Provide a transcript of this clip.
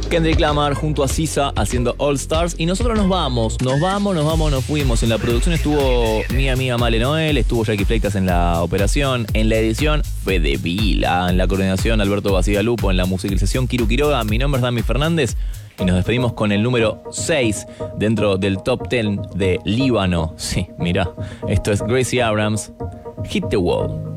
Kendrick Lamar junto a Sisa haciendo All Stars. Y nosotros nos fuimos. En la producción estuvo mi amiga Male Noel, estuvo Jackie Fleitas en la operación, en la edición Fede Vila, en la coordinación Alberto Basigalupo, en la musicalización Kiru Quiroga. Mi nombre es Dami Fernández y nos despedimos con el número 6 dentro del top 10 de Líbano. Sí, mirá, esto es Gracie Abrams, Hit the Wall.